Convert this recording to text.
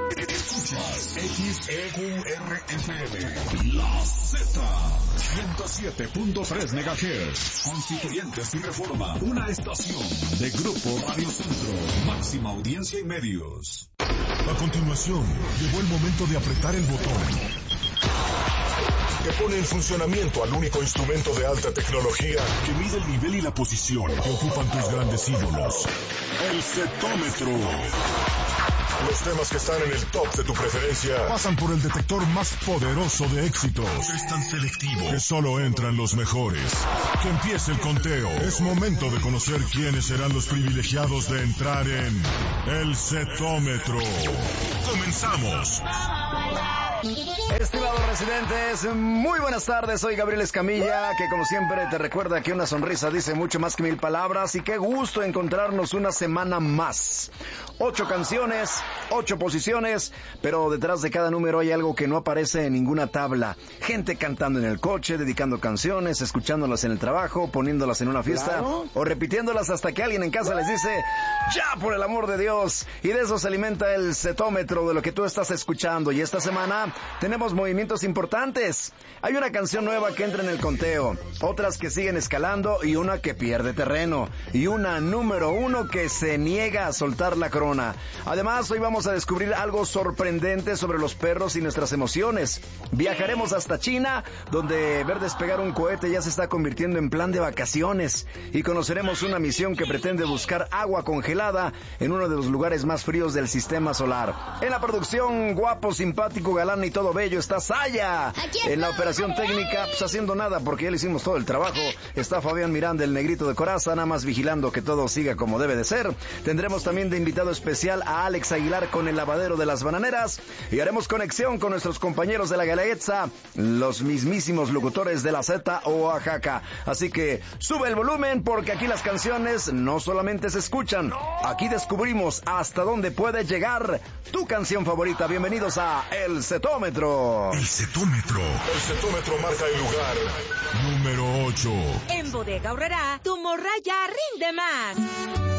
Escuchas XEURFM, La Z, 107.3 MHz, Constituyentes y Reforma, una estación de Grupo Radio Centro, máxima audiencia y medios. A continuación, llegó el momento de apretar el botón que pone en funcionamiento al único instrumento de alta tecnología que mide el nivel y la posición que ocupan tus grandes ídolos, el Zetómetro. Los temas que están en el top de tu preferencia pasan por el detector más poderoso de éxitos. Es tan selectivo que solo entran los mejores. Que empiece el conteo. Es momento de conocer quiénes serán los privilegiados de entrar en el Zetómetro. ¡Comenzamos! Estimados residentes, muy buenas tardes, soy Gabriel Escamilla, que como siempre te recuerda que una sonrisa dice mucho más que 1000 palabras y qué gusto encontrarnos una semana más. 8 canciones, 8 posiciones, pero detrás de cada número hay algo que no aparece en ninguna tabla. Gente cantando en el coche, dedicando canciones, escuchándolas en el trabajo, poniéndolas en una fiesta, ¿claro?, o repitiéndolas hasta que alguien en casa les dice, ¡ya, por el amor de Dios! Y de eso se alimenta el Zetómetro, de lo que tú estás escuchando. Y esta semana tenemos movimientos importantes. Hay una canción nueva que entra en el conteo, otras que siguen escalando y una que pierde terreno, y una número 1 que se niega a soltar la corona. Además, hoy vamos a descubrir algo sorprendente sobre los perros y nuestras emociones. Viajaremos hasta China, donde ver despegar un cohete ya se está convirtiendo en plan de vacaciones, y conoceremos una misión que pretende buscar agua congelada en uno de los lugares más fríos del sistema solar. En la producción, guapo, simpático, galán y todo bello, está Saya. En la operación técnica, pues haciendo nada porque ya le hicimos todo el trabajo, está Fabián Miranda, el negrito de coraza, nada más vigilando que todo siga como debe de ser. Tendremos también de invitado especial a Alex Aguilar con el lavadero de las bananeras, y haremos conexión con nuestros compañeros de la Galaetza, los mismísimos locutores de la Z Oaxaca. Así que sube el volumen porque aquí las canciones no solamente se escuchan, aquí descubrimos hasta dónde puede llegar tu canción favorita. Bienvenidos a El Zetómetro. El Zetómetro. El Zetómetro marca el lugar número 8. En Bodega Aurrerá, tu morraya rinde más.